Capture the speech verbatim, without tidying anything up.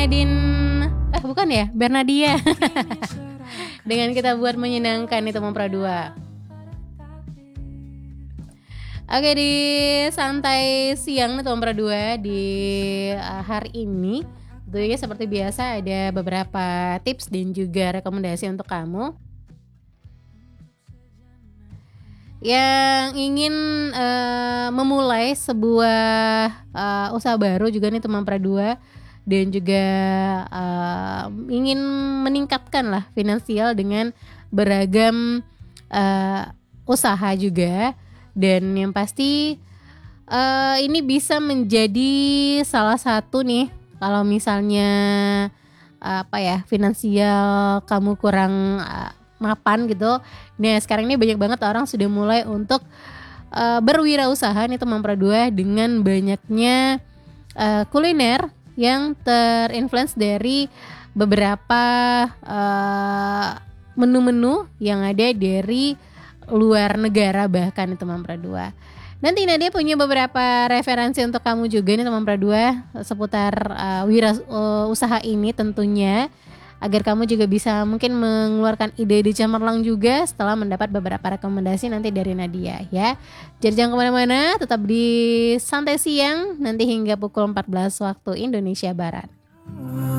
Bernadine, eh bukan ya, Bernadia. Dengan kita buat menyenangkan itu Mempra dua. Oke, di santai siang nih Mempra dua di uh, hari ini tentunya seperti biasa ada beberapa tips dan juga rekomendasi untuk kamu yang ingin uh, memulai sebuah uh, usaha baru juga nih teman Pra dua dan juga uh, ingin meningkatkan lah finansial dengan beragam uh, usaha juga, dan yang pasti uh, ini bisa menjadi salah satu nih kalau misalnya uh, apa ya finansial kamu kurang uh, mapan gitu. Nah sekarang ini banyak banget orang sudah mulai untuk uh, berwirausaha nih teman Pra dua dengan banyaknya uh, kuliner yang terinfluence dari beberapa uh, menu-menu yang ada dari luar negara bahkan nih teman Pra dua. Nanti Nadia punya beberapa referensi untuk kamu juga nih teman Pra dua seputar uh, wira uh, usaha ini tentunya, agar kamu juga bisa mungkin mengeluarkan ide-ide cemerlang juga setelah mendapat beberapa rekomendasi nanti dari Nadia ya. Jadi jangan kemana-mana, tetap di Santai Siang nanti hingga pukul empat belas waktu Indonesia Barat.